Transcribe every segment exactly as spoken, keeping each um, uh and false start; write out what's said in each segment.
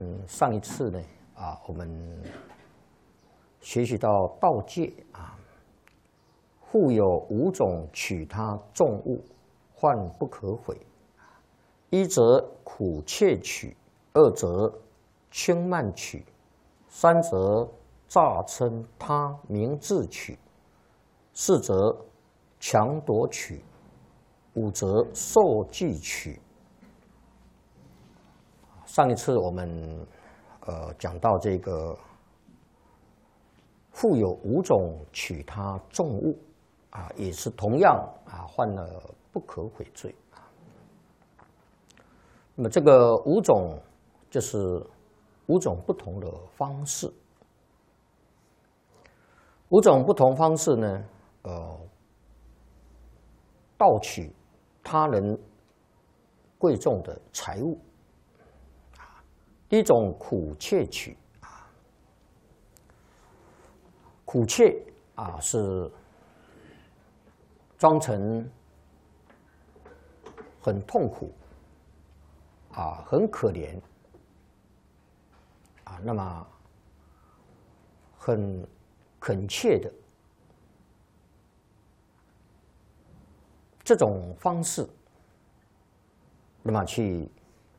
嗯，上一次呢，啊，我们学习到道戒啊，复有五种取他重物，患不可毁。一则苦切取，二则轻慢取，三则诈称他名字取，四则强夺取，五则受记取。上一次我们呃讲到这个复有五种取他重物啊，也是同样啊犯了不可毁罪啊。那么这个五种就是五种不同的方式，五种不同方式呢，呃，盗取他人贵重的财物。第一种苦切取啊，苦切啊是装成很痛苦啊，很可怜啊，那么很恳切的这种方式，那么去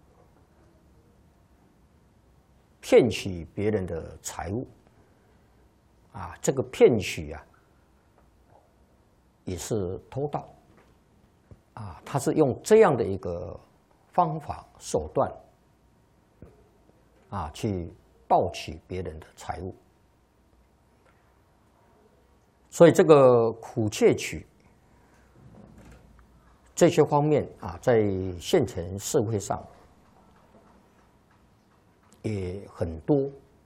骗取别人的财物，啊，这个骗取啊，也是偷盗，啊，他是用这样的一个方法手段，啊，去盗取别人的财物。所以这个苦切取这些方面啊，在现成社会上也很多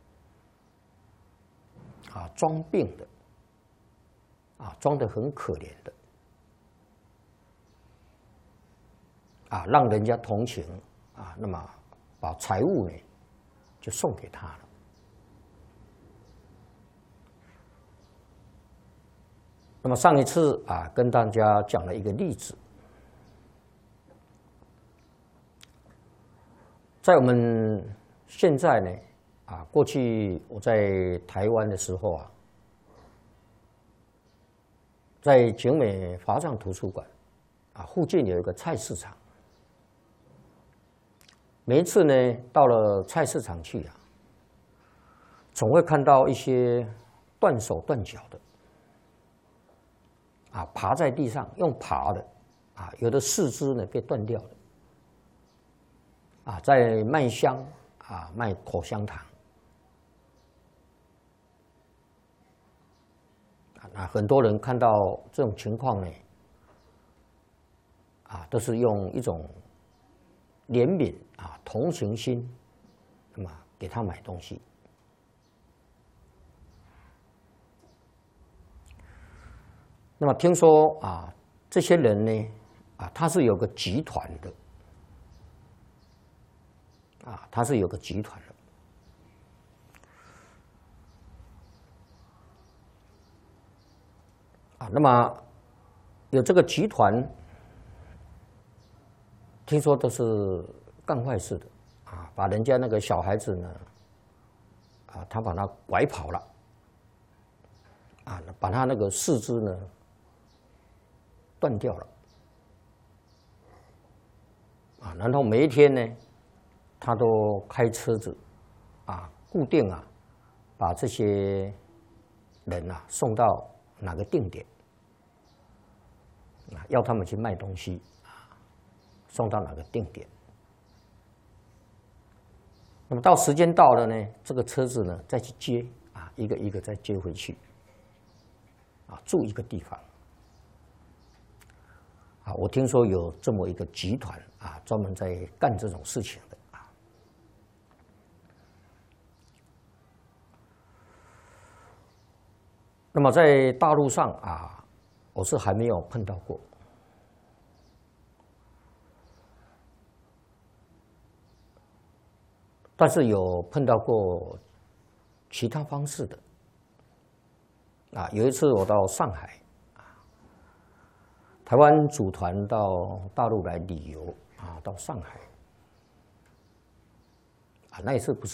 啊，装病的啊，装得很可怜的啊，让人家同情啊，那么把财物呢就送给他了。那么上一次啊，跟大家讲了一个例子，在我们现在呢，啊，过去我在台湾的时候啊，在景美华藏图书馆啊附近有一个菜市场。每一次呢，到了菜市场去啊，总会看到一些断手断脚的，啊，爬在地上用爬的，啊，有的四肢呢被断掉了，啊，在卖香。啊，卖口香糖，啊，很多人看到这种情况呢，啊，都是用一种怜悯啊、同情心，那么给他买东西。那么听说啊，这些人呢，啊，他是有个集团的。啊，他是有个集团的，啊，那么有这个集团，听说都是干坏事的，啊，把人家那个小孩子呢，啊，他把他拐跑了，啊，把他那个四肢呢断掉了，啊，然后每一天呢。他都开车子，啊，固定啊，把这些人啊送到哪个定点，啊，要他们去卖东西，啊，送到哪个定点。那么到时间到了呢，这个车子呢再去接，啊，一个一个再接回去，啊，住一个地方。啊，我听说有这么一个集团啊，专门在干这种事情的。那么在大陆上啊，我是还没有碰到过，但是有碰到过其他方式的。啊，有一次我到上海，啊，台湾组团到大陆来旅游啊，到上海，啊，那一次不是